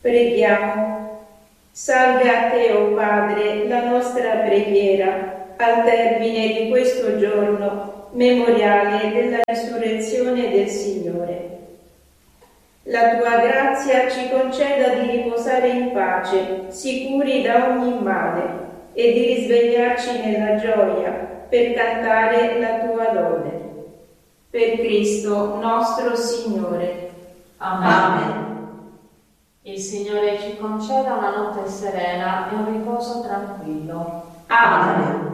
Preghiamo. Salve a te, o Padre, la nostra preghiera, al termine di questo giorno memoriale della risurrezione del Signore. La tua grazia ci conceda di riposare in pace, sicuri da ogni male, e di risvegliarci nella gioia per cantare la tua lode. Per Cristo nostro Signore. Amen. Il Signore ci conceda una notte serena e un riposo tranquillo. Amen.